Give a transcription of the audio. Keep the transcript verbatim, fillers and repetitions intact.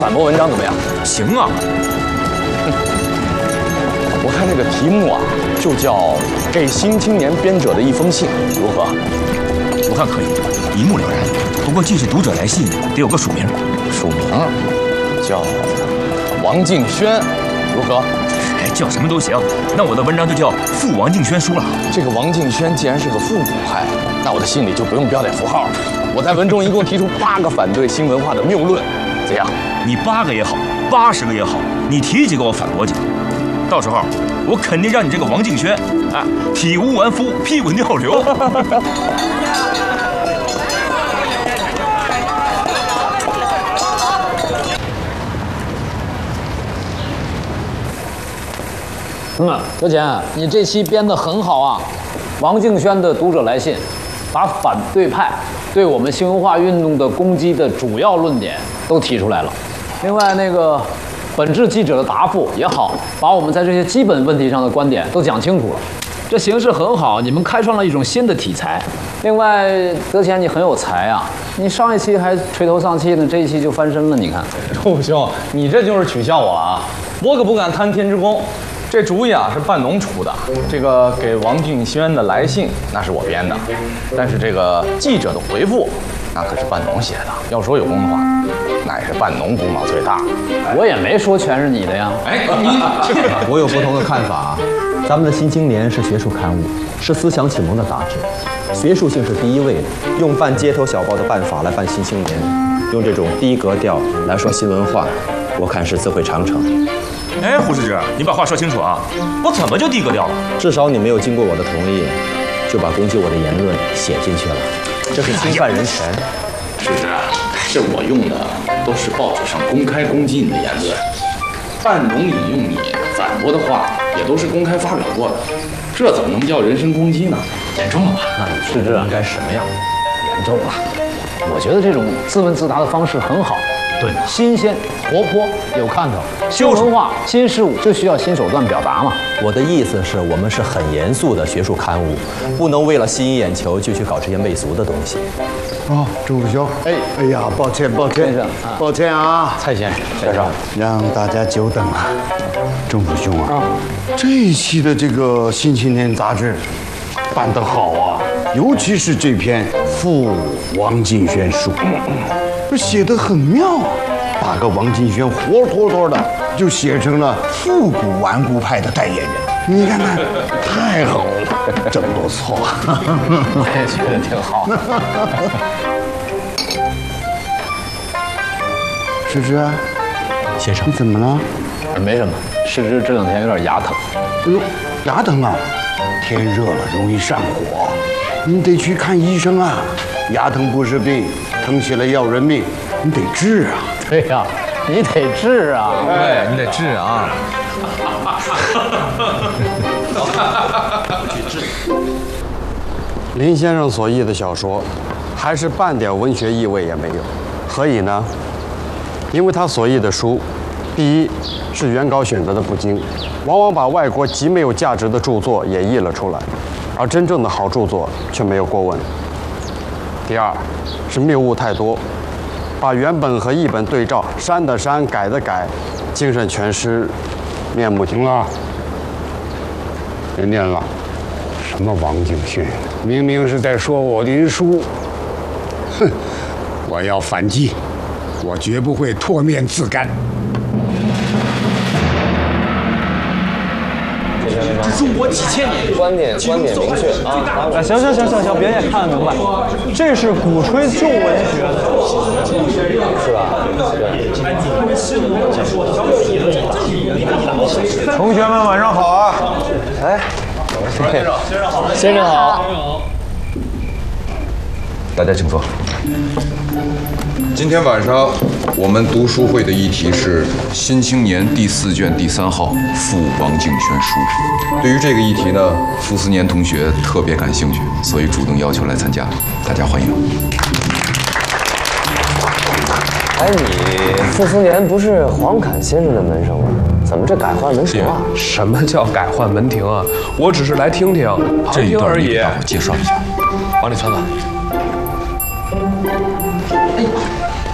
反驳文章怎么样？ 行啊。 我看这个题目啊，就叫《给新青年编者的一封信》，如何？ 我看可以，一目了然。不过既是读者来信，得有个署名。 署名叫王敬轩，如何？ 哎，叫什么都行。那我的文章就叫《赴王敬轩书》了。 这个王敬轩既然是个复古派，那我的信里就不用标点符号了。我在文中一共提出八个反对新文化的谬论，怎样？ 你八个也好，八十个也好，你提几个我反驳几个。到时候我肯定让你这个王敬轩，啊，体无完肤，屁滚尿流。 嗯，德简，你这期编得很好啊。王敬轩的读者来信，把反对派对我们新文化运动的攻击的主要论点都提出来了。另外，那个本质记者的答复也好，把我们在这些基本问题上的观点都讲清楚了。这形势很好，你们开创了一种新的题材。另外，德简你很有才啊，你上一期还垂头丧气呢，这一期就翻身了。你看， 臭兄，你这就是取笑我啊！我可不敢贪天之功。这主意啊是半农出的，这个给王敬轩的来信那是我编的，但是这个记者的回复那可是半农写的。要说有功的话，那也是半农功劳最大。 我也没说全是你的呀。 哎，你我有不同的看法啊。咱们的《新青年》是学术刊物，是思想启蒙的杂志，学术性是第一位的。用办街头小报的办法来办《新青年》，用这种低格调来说新文化，我看是自毁长城。 哎，胡适之，你把话说清楚啊！我怎么就低格调了？ 至少你没有经过我的同意，就把攻击我的言论写进去了，这是侵犯人权。 是不是？是我用的都是报纸上公开攻击你的言论，半农引用你反驳的话也都是公开发表过的，这怎么能叫人身攻击呢？严重了吧？ 那你是这应该什么样？严重了。我觉得这种自问自答的方式很好。对，新鲜、活泼、有看头。新文化、新事物就需要新手段表达嘛。 我的意思是我们是很严肃的学术刊物，不能为了吸引眼球就去搞这些媚俗的东西。 哦，钟副兄，哎，哎呀，抱歉，抱歉， 先生， 抱歉啊， 蔡先生，先生， 让大家久等了。钟副兄啊，这一期的这个《新青年》杂志办得好啊，尤其是这篇《赴王敬轩书》。这写得很妙啊，把个王敬轩活脱脱的就写成了复古顽固派的代言人。你看看，太好了，真不错。 我也觉得挺好。 诗诗， 先生， 你怎么了？ 没什么，诗诗这两天有点牙疼。 哎呦，牙疼啊！天热了容易上火，你得去看医生啊。牙疼不是病，疼起来要人命，你得治啊。 对呀、啊，你得治啊。 对你得治啊。 林先生所译的小说，还是半点文学意味也没有。何以呢？因为他所译的书，第一是原稿选择的不精，往往把外国极没有价值的著作也译了出来，而真正的好著作却没有过问。第二是谬误太多，把原本和译本对照，删的删，改的改，精神全失，面目行了。别念了，什么王敬轩，明明是在说我的书。哼，我要反击，我绝不会唾面自干。 中国几千年， 观点观点明确啊！ 哎，行行行行行，别也看得明白，这是鼓吹旧文学的， 是吧？ 同学们晚上好啊！ 哎， 先生， 先生好。 大家请坐。 今天晚上我们读书会的议题是《新青年》第四卷第三号《赴王敬轩书》。对于这个议题呢，傅斯年同学特别感兴趣，所以主动要求来参加，大家欢迎。 哎，你傅斯年不是黄侃先生的门生吗？怎么这改换门庭啊？ 什么叫改换门庭啊？我只是来听听， 这一段而已。 我介绍一下， 往里窜吧。 哎。